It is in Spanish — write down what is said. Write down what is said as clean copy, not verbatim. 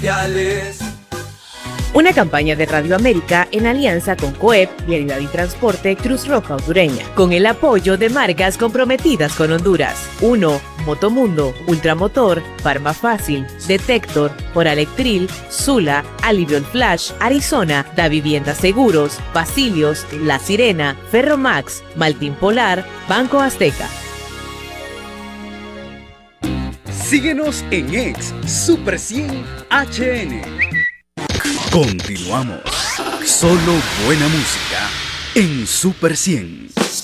Una campaña de Radio América en alianza con COEP, Vialidad y Transporte, Cruz Roja Hondureña, con el apoyo de marcas comprometidas con Honduras. 1. Motomundo, Ultramotor, Farmafácil, Detector, Oralectril, Sula, Alivion Flash, Arizona, Da Vivienda Seguros, Basilios, La Sirena, Ferromax, Maltín Polar, Banco Azteca. Síguenos en X Super 100 HN. Continuamos. Solo buena música en Super 100.